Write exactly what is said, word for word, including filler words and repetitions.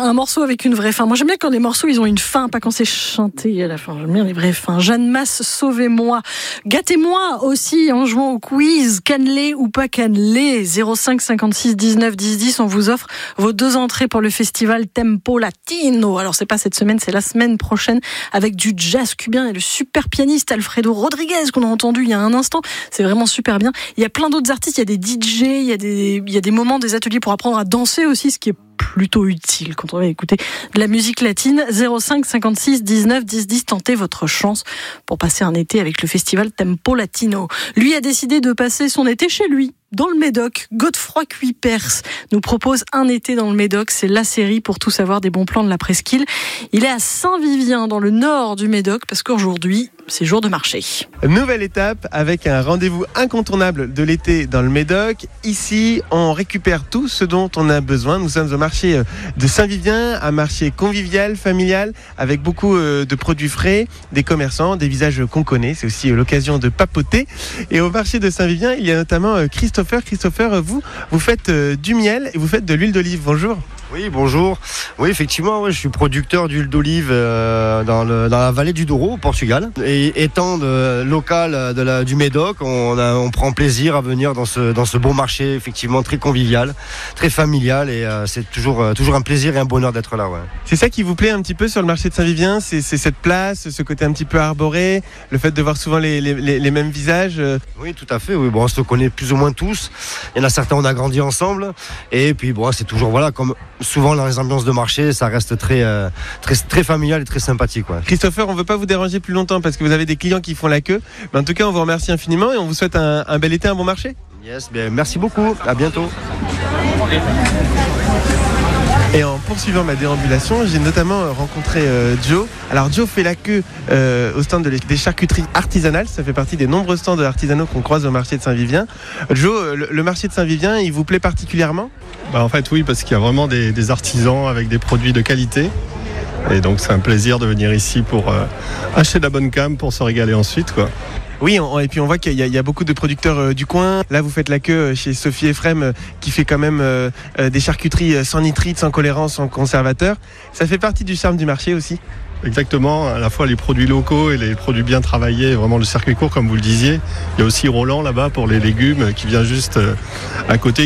un morceau avec une vraie fin. Moi, j'aime bien quand les morceaux, ils ont une fin, pas quand c'est chanté à la fin. J'aime bien les vraies fins. Jeanne Masse, sauvez-moi. Gâtez-moi aussi en jouant au quiz. Cannelé ou pas cannelé. zéro cinq cinquante-six dix-neuf dix dix. On vous offre vos deux entrées pour le festival Tempo Latino. Alors, c'est pas cette semaine, c'est la semaine prochaine avec du jazz cubain et le super pianiste Alfredo Rodriguez qu'on a entendu il y a un instant. C'est vraiment super bien. Il y a plein d'autres artistes. Il y a des D J, il y a des, il y a des moments, des ateliers pour apprendre à danser aussi, ce qui est plutôt utile quand on va écouter de la musique latine. Zéro cinq cinquante-six dix-neuf dix dix. Tentez votre chance pour passer un été avec le festival Tempo Latino. Lui a décidé de passer son été chez lui, dans le Médoc. Godefroy Cuypers nous propose un été dans le Médoc. C'est la série pour tout savoir des bons plans de la presqu'île. Il est à Saint-Vivien, dans le nord du Médoc, parce qu'aujourd'hui, c'est jour de marché. Nouvelle étape avec un rendez-vous incontournable de l'été dans le Médoc. Ici, on récupère tout ce dont on a besoin. Nous sommes au marché de Saint-Vivien, un marché convivial, familial, avec beaucoup de produits frais, des commerçants, des visages qu'on connaît. C'est aussi l'occasion de papoter. Et au marché de Saint-Vivien, il y a notamment Christopher. Christopher, vous, vous faites du miel et vous faites de l'huile d'olive. Bonjour. Oui, bonjour. Oui, effectivement, oui, je suis producteur d'huile d'olive euh, dans, le, dans la vallée du Douro, au Portugal. Et étant de, local de la, du Médoc, on, a, on prend plaisir à venir dans ce, dans ce beau marché, effectivement très convivial, très familial. Et euh, c'est toujours, euh, toujours un plaisir et un bonheur d'être là. Ouais. C'est ça qui vous plaît un petit peu sur le marché de Saint-Vivien, c'est, c'est cette place, ce côté un petit peu arboré, le fait de voir souvent les, les, les, les mêmes visages. Oui, tout à fait. Oui. Bon, on se connaît plus ou moins tous. Il y en a certains, on a grandi ensemble. Et puis, bon, c'est toujours, voilà, comme souvent dans les ambiances de marché, ça reste très, euh, très, très familial et très sympathique. Ouais. Christopher, on ne veut pas vous déranger plus longtemps parce que vous avez des clients qui font la queue. Mais en tout cas, on vous remercie infiniment et on vous souhaite un, un bel été, un bon marché. Yes, bien, merci beaucoup. À bientôt. Et en poursuivant ma déambulation, j'ai notamment rencontré euh, Joe. Alors Joe fait la queue euh, au stand de les, des charcuteries artisanales. Ça fait partie des nombreux stands artisanaux qu'on croise au marché de Saint-Vivien. Joe, le, le marché de Saint-Vivien, il vous plaît particulièrement ? Bah en fait oui, parce qu'il y a vraiment des, des artisans avec des produits de qualité. Et donc c'est un plaisir de venir ici pour euh, acheter de la bonne cam pour se régaler ensuite, quoi. Oui, on, et puis on voit qu'il y a, il y a beaucoup de producteurs euh, du coin. Là, vous faites la queue chez Sophie Ephrem, euh, qui fait quand même euh, euh, des charcuteries sans nitrite, sans colorant, sans conservateur. Ça fait partie du charme du marché aussi. Exactement, à la fois les produits locaux et les produits bien travaillés, vraiment le circuit court comme vous le disiez. Il y a aussi Roland là-bas pour les légumes qui vient juste à côté.